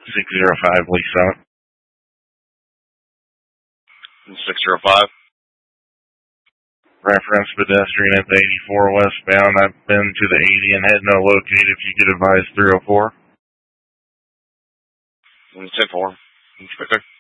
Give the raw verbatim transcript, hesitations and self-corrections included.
six zero five, Lisa. six zero five. Reference pedestrian at the eighty-four westbound. I've been to the eighty and had no locate if you could advise three oh four. ten four. Inspector.